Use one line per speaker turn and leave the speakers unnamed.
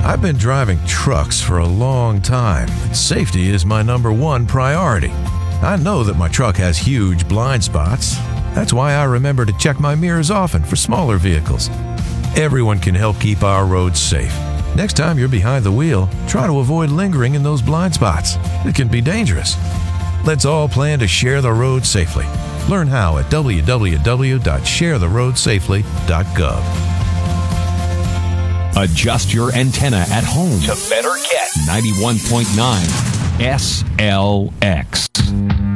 I've been driving trucks for a long time. Safety is my number one priority. I know that my truck has huge blind spots. That's why I remember to check my mirrors often for smaller vehicles. Everyone can help keep our roads safe. Next time you're behind the wheel, try to avoid lingering in those blind spots. It can be dangerous. Let's all plan to share the road safely. Learn how at www.sharetheroadsafely.gov.
Adjust your antenna at home
to better get
91.9 SLX.